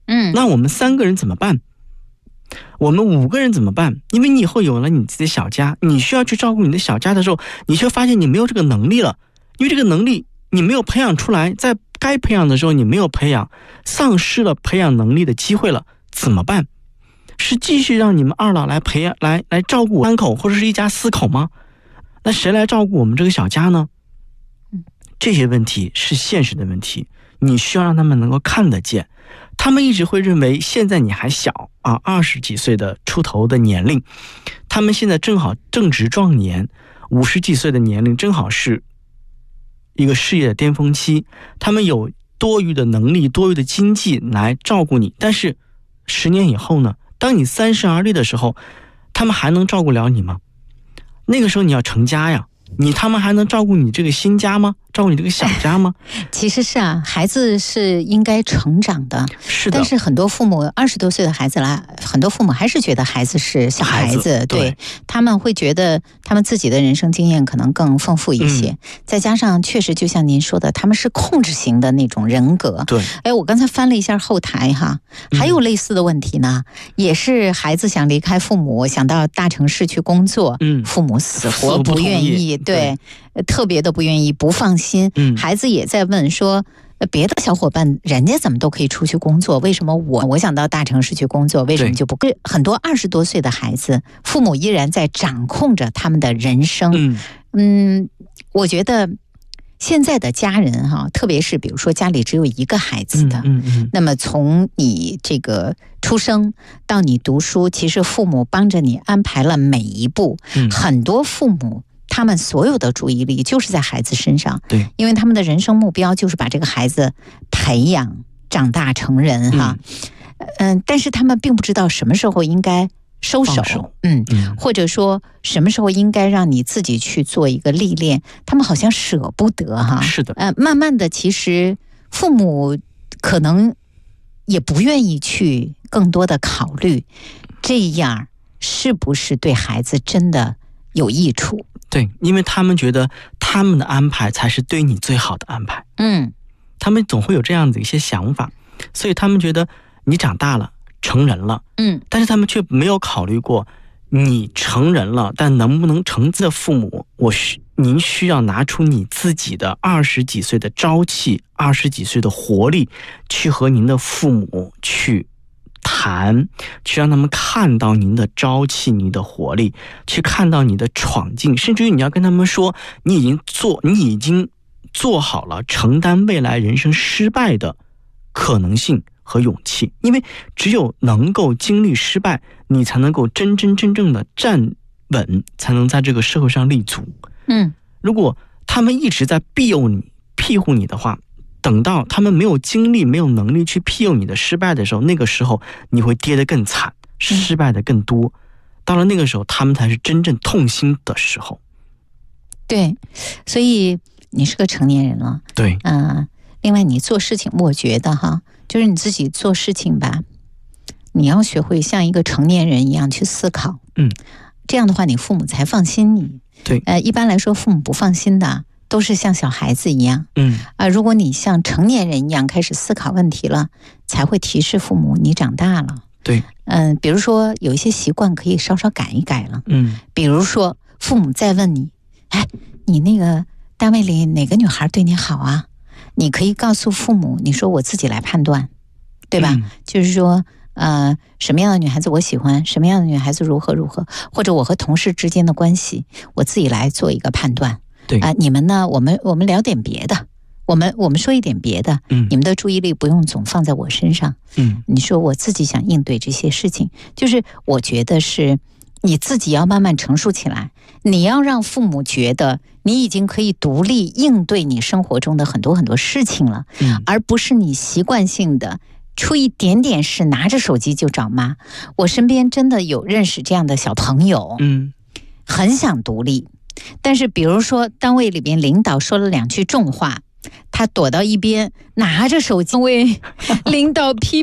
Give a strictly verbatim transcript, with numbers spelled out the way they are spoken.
嗯， 那我们三个人怎么办？我们五个人怎么办？因为你以后有了你自己的小家，你需要去照顾你的小家的时候，你却发现你没有这个能力了，因为这个能力你没有培养出来，在该培养的时候你没有培养，丧失了培养能力的机会了，怎么办？是继续让你们二老来培养，来来照顾三口或者是一家四口吗？那谁来照顾我们这个小家呢？这些问题是现实的问题，你需要让他们能够看得见。他们一直会认为现在你还小啊，二十几岁的出头的年龄，他们现在正好正值壮年，五十几岁的年龄正好是一个事业的巅峰期，他们有多余的能力、多余的经济来照顾你。但是十年以后呢，当你三十而立的时候，他们还能照顾了你吗？那个时候你要成家呀，你他们还能照顾你这个新家吗？照顾你这个小家吗？ 其实是啊，孩子是应该成长的， 是的。 但是很多父母二十多岁的孩子啦，很多父母还是觉得孩子是小孩子， 孩子对， 对，他们会觉得他们自己的人生经验可能更丰富一些，嗯、再加上确实就像您说的，他们是控制型的那种人格。 对， 哎，我刚才翻了一下后台哈，还有类似的问题呢，嗯、也是孩子想离开父母，想到大城市去工作， 嗯， 父母死活不愿意，对。 对， 特别的不愿意，不放心。 嗯， 孩子也在问说，别的小伙伴人家怎么都可以出去工作，为什么我我想到大城市去工作，为什么就不？很多二十多岁的孩子，父母依然在掌控着他们的人生。 嗯嗯，我觉得现在的家人哈，特别是比如说家里只有一个孩子的， 嗯嗯嗯、 那么从你这个出生到你读书，其实父母帮着你安排了每一步。 嗯、 很多父母他们所有的注意力就是在孩子身上， 对， 因为他们的人生目标就是把这个孩子培养长大成人哈，嗯、呃，但是他们并不知道什么时候应该收手， 手嗯，嗯或者说什么时候应该让你自己去做一个历练，他们好像舍不得哈， 是的， 呃，慢慢的，其实父母可能也不愿意去更多的考虑，这样是不是对孩子真的有益处？ 对，因为他们觉得他们的安排才是对你最好的安排。 嗯， 他们总会有这样的一些想法，所以他们觉得你长大了，成人了， 嗯， 但是他们却没有考虑过，你成人了，但能不能成的父母，我需您需要拿出你自己的二十几岁的朝气，二十几岁的活力，去和您的父母去谈，去让他们看到您的朝气，您的活力，去看到你的闯劲，甚至于你要跟他们说，你已经做，你已经做好了承担未来人生失败的可能性和勇气，因为只有能够经历失败，你才能够真真正正的站稳，才能在这个社会上立足。 嗯， 如果他们一直在庇佑你、庇护你的话，等到他们没有精力、没有能力去庇佑你的失败的时候，那个时候你会跌得更惨，失败的更多。嗯、到了那个时候，他们才是真正痛心的时候。 对，所以你是个成年人了。 对， 嗯、呃，另外你做事情，我觉得哈，就是你自己做事情吧，你要学会像一个成年人一样去思考。 嗯， 这样的话，你父母才放心你。 对， 呃，一般来说，父母不放心的。都是像小孩子一样， 嗯啊、呃，如果你像成年人一样开始思考问题了，才会提示父母你长大了。 对， 嗯、呃，比如说有一些习惯可以稍稍改一改了， 嗯， 比如说父母再问你，哎，你那个单位里哪个女孩对你好啊？你可以告诉父母，你说我自己来判断，对吧？嗯、就是说，呃，什么样的女孩子我喜欢，什么样的女孩子如何如何，或者我和同事之间的关系，我自己来做一个判断。 对啊、呃，你们呢？我们我们聊点别的，我们我们说一点别的。 嗯， 你们的注意力不用总放在我身上。 嗯， 你说我自己想应对这些事情，就是我觉得是你自己要慢慢成熟起来。你要让父母觉得你已经可以独立应对你生活中的很多很多事情了， 嗯， 而不是你习惯性的出一点点事拿着手机就找妈。我身边真的有认识这样的小朋友， 嗯， 很想独立。但是比如说单位里边领导说了两句重话，他躲到一边拿着手机为领导批